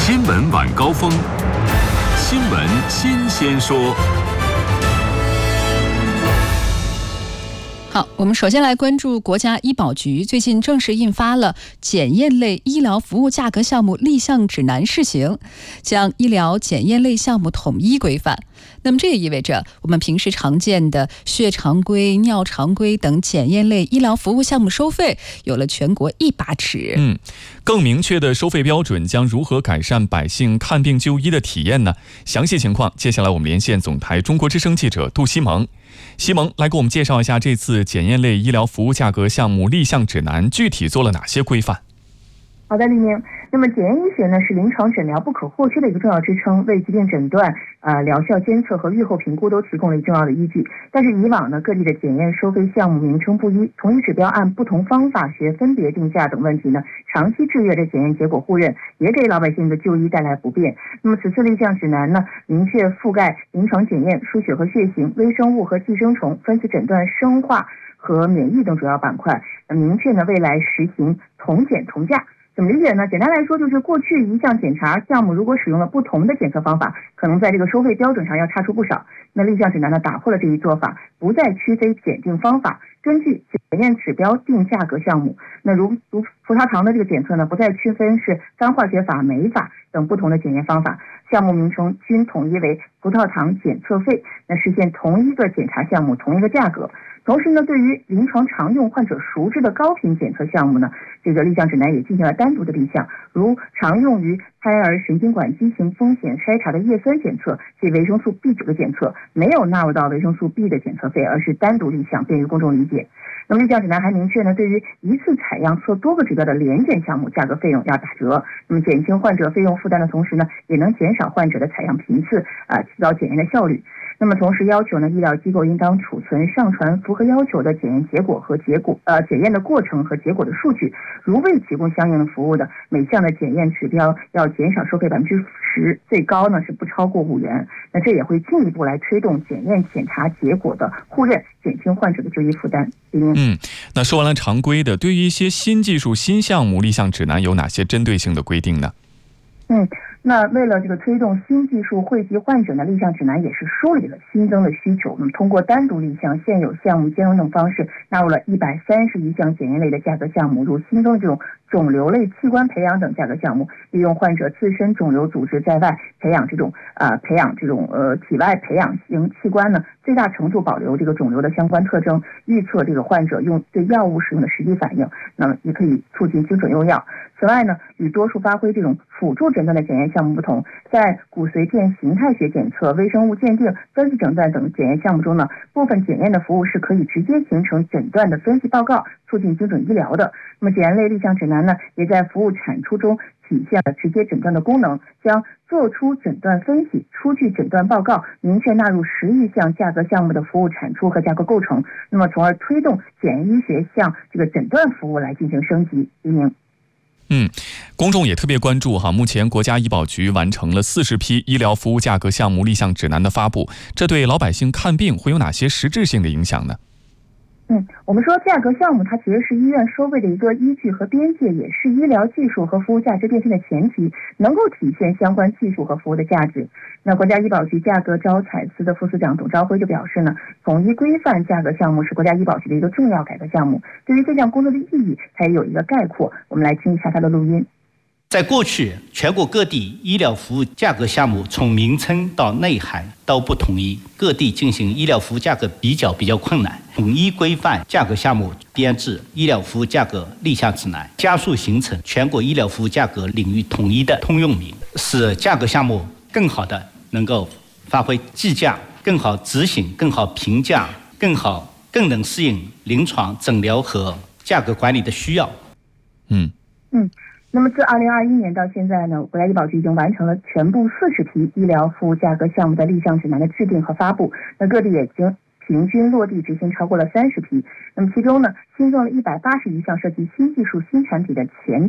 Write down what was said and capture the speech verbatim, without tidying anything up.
新闻晚高峰，新闻新鲜说。 好，我们首先来关注国家医保局最近正式印发了检验类医疗服务价格项目立项指南试行，将医疗检验类项目统一规范。那么这也意味着我们平时常见的血常规、尿常规等检验类医疗服务项目收费有了全国一把尺。 嗯，更明确的收费标准将如何改善百姓看病就医的体验呢？详细情况，接下来我们连线总台中国之声记者杜西蒙。西蒙来给我们介绍一下这次检验类医疗服务价格项目立项指南具体做了哪些规范。 好的，丽明。那么检验医学呢是临床诊疗不可或缺的一个重要支撑，为疾病诊断、呃疗效监测和预后评估都提供了一重要的依据。但是以往呢，各地的检验收费项目名称不一，同一指标按不同方法学分别定价等问题呢，长期制约着检验结果互认，也给老百姓的就医带来不便。那么此次立项指南呢，明确覆盖临床检验、输血和血型、微生物和寄生虫、分子诊断、生化和免疫等主要板块，明确呢未来实行同检同价。怎么理解呢？简单来说，就是过去一项检查项目如果使用了不同的检测方法，可能在这个收费标准上要差出不少。那立项指南呢，打破了这一做法，不再区分检定方法，根据检验指标定价格项目。那如如葡萄糖的这个检测呢，不再区分是干化学法、酶法等不同的检验方法，项目名称均统一为葡萄糖检测费，那实现同一个检查项目同一个价格。同时呢，对于临床常用患者熟知的高频检测项目呢，这个立项指南也进行了单独的立项，如常用于胎儿神经管畸形风险筛查的叶酸检测及维生素 B 九 的检测，没有纳入到维生素 B 的检测费，而是单独立项，便于公众理解。那么立项指南还明确呢，对于一次采样测多个指标的联检项目，价格费用要打折。那么减轻患者费用负担的同时呢，也能减少患者的采样频次，啊、呃，提高检验的效率。那么同时要求呢，医疗机构应当储存上传符合要求的检验结果和结果呃检验的过程和结果的数据。如未提供相应的服务的，每项的检验指标要减少收费百分之十，最高呢是不超过五元。那这也会进一步来推动检验检查结果的互认，减轻患者的就医负担。 嗯，那说完了常规的，对于一些新技术、新项目，立项指南有哪些针对性的规定呢？ 嗯。那为了这个推动新技术惠及患者呢，立项指南也是梳理了新增的需求。那么通过单独立项、现有项目兼容等方式，纳入了一百三十余项检验类的价格项目，如新增这种肿瘤类器官培养等价格项目，利用患者自身肿瘤组织在外培养这种呃培养这种呃体外培养型器官呢，最大程度保留这个肿瘤的相关特征，预测这个患者用对药物使用的实际反应，那么也可以促进精准用药。此外呢，与多数发挥这种辅助诊断的检验项目不同，在骨髓电形态学检测、微生物鉴定、分子诊断等检验项目中呢，部分检验的服务是可以直接形成诊断的分析报告，促进精准医疗的。那么检验类立项指南呢，也在服务产出中体现了直接诊断的功能，将做出诊断分析、出具诊断报告明确纳入十余项价格项目的服务产出和价格构成，那么从而推动检验医学向这个诊断服务来进行升级。一鸣。 嗯，公众也特别关注哈，目前国家医保局完成了四十批医疗服务价格项目立项指南的发布，这对老百姓看病会有哪些实质性的影响呢？ 嗯，我们说价格项目它其实是医院收费的一个依据和边界，也是医疗技术和服务价值变现的前提，能够体现相关技术和服务的价值。那国家医保局价格招采司的副司长董朝辉就表示呢，统一规范价格项目是国家医保局的一个重要改革项目。对于这项工作的意义，他也有一个概括，我们来听一下他的录音。 在过去，全国各地医疗服务价格项目从名称到内涵都不统一，各地进行医疗服务价格比较比较困难。统一规范价格项目编制医疗服务价格立项指南，加速形成全国医疗服务价格领域统一的通用名，使价格项目更好的能够发挥计价、更好执行、更好评价、更好更能适应临床诊疗和价格管理的需要。 嗯嗯。那么自二零二一年到现在呢，国家医保局已经完成了全部四十批医疗服务价格项目的立项指南的制定和发布，那各地也已经平均落地执行超过了三十批。那么其中呢，新增了一百八十余项涉及新技术新产品的前